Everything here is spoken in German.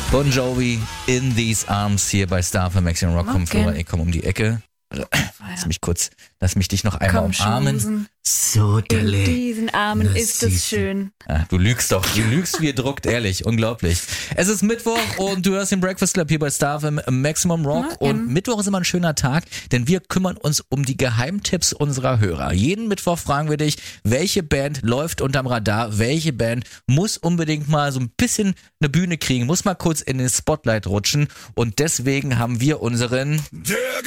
Bon Jovi, In These Arms hier bei Star für Maximum Rock. Komm, Flora, ich komm um die Ecke. Lass mich dich noch einmal umarmen. Schusen. So, In diesen Armen ist es schön. Ah, du lügst doch. Du lügst wie druckt, ehrlich. Unglaublich. Es ist Mittwoch und du hörst den Breakfast Club hier bei Star FM Maximum Rock. Und Mittwoch ist immer ein schöner Tag, denn wir kümmern uns um die Geheimtipps unserer Hörer. Jeden Mittwoch fragen wir dich, welche Band läuft unterm Radar, welche Band muss unbedingt mal so ein bisschen eine Bühne kriegen, muss mal kurz in den Spotlight rutschen. Und deswegen haben wir unseren